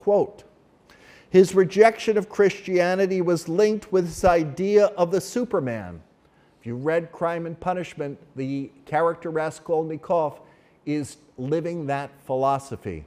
Quote, his rejection of Christianity was linked with his idea of the Superman. If you read Crime and Punishment, the character Raskolnikov is living that philosophy.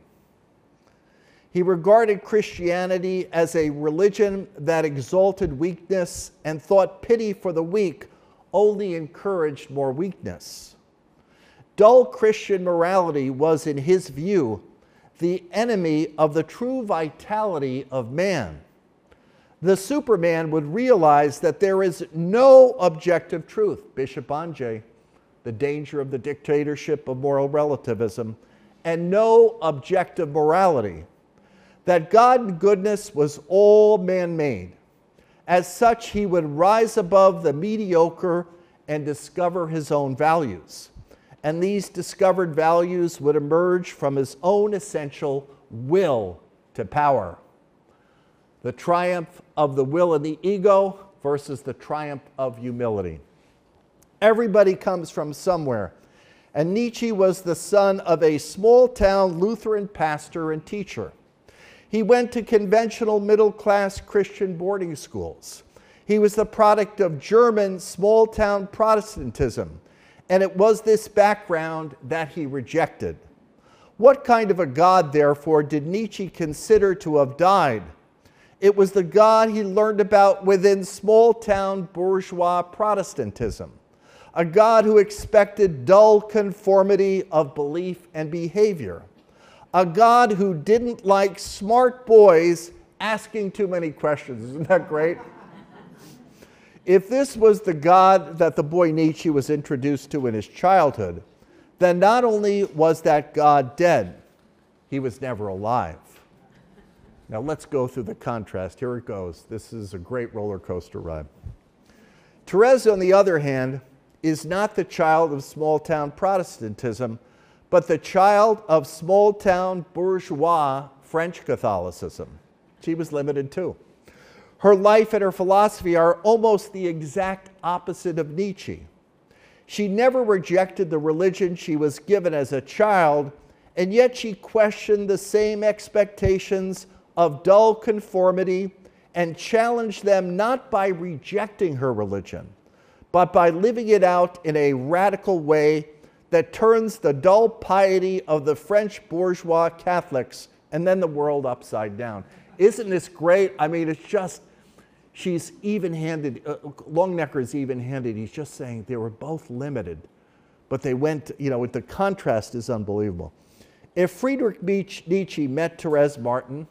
He regarded Christianity as a religion that exalted weakness and thought pity for the weak only encouraged more weakness. Dull Christian morality was, in his view, the enemy of the true vitality of man. The Superman would realize that there is no objective truth, Bishop Banje, the danger of the dictatorship of moral relativism, and no objective morality, that God and goodness was all man-made. As such, he would rise above the mediocre and discover his own values. And these discovered values would emerge from his own essential will to power. The triumph of the will and the ego versus the triumph of humility. Everybody comes from somewhere, and Nietzsche was the son of a small-town Lutheran pastor and teacher. He went to conventional middle-class Christian boarding schools. He was the product of German small-town Protestantism, and it was this background that he rejected. What kind of a God, therefore, did Nietzsche consider to have died? It was the God he learned about within small-town bourgeois Protestantism, a God who expected dull conformity of belief and behavior, a God who didn't like smart boys asking too many questions. Isn't that great? If this was the God that the boy Nietzsche was introduced to in his childhood, then not only was that God dead, he was never alive. Now let's go through the contrast. Here it goes. This is a great roller coaster ride. Therese, on the other hand, is not the child of small-town Protestantism, but the child of small-town bourgeois French Catholicism. She was limited too. Her life and her philosophy are almost the exact opposite of Nietzsche. She never rejected the religion she was given as a child, and yet she questioned the same expectations of dull conformity and challenged them not by rejecting her religion, but by living it out in a radical way that turns the dull piety of the French bourgeois Catholics and then the world upside down. Isn't this great? I mean, it's just, she's even-handed. Longnecker is even-handed. He's just saying they were both limited, but they went, you know, the contrast is unbelievable. If Friedrich Nietzsche met Therese Martin,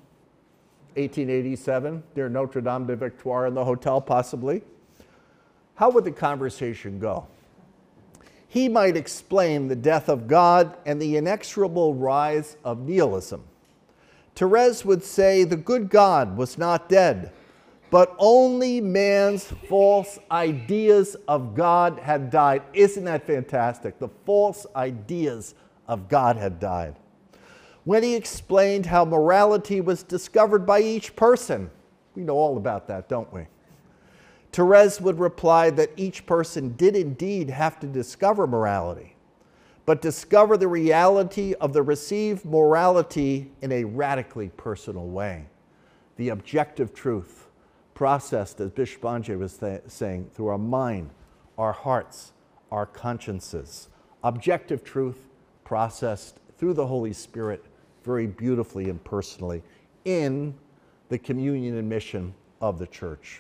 1887, near Notre Dame de Victoire in the hotel possibly, how would the conversation go? He might explain the death of God and the inexorable rise of nihilism. Therese would say the good God was not dead, but only man's false ideas of God had died. Isn't that fantastic? The false ideas of God had died. When he explained how morality was discovered by each person, we know all about that, don't we? Therese would reply that each person did indeed have to discover morality, but discover the reality of the received morality in a radically personal way. The objective truth, processed, as Bishop Banje was saying, through our mind, our hearts, our consciences. Objective truth processed through the Holy Spirit very beautifully and personally in the communion and mission of the church.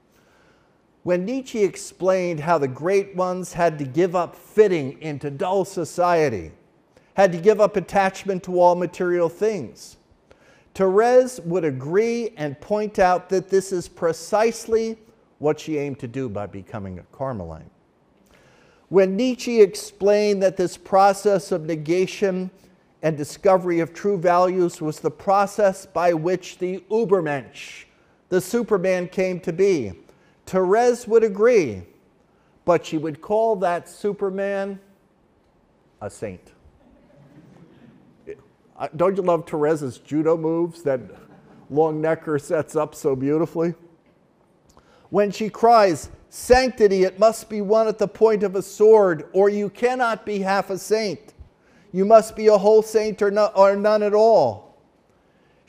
When Nietzsche explained how the great ones had to give up fitting into dull society, had to give up attachment to all material things, Therese would agree and point out that this is precisely what she aimed to do by becoming a Carmelite. When Nietzsche explained that this process of negation and discovery of true values was the process by which the Übermensch, the Superman, came to be, Therese would agree, but she would call that Superman a saint. Don't you love Therese's judo moves that Longnecker sets up so beautifully? When she cries, "Sanctity, it must be won at the point of a sword, or you cannot be half a saint. You must be a whole saint or none at all."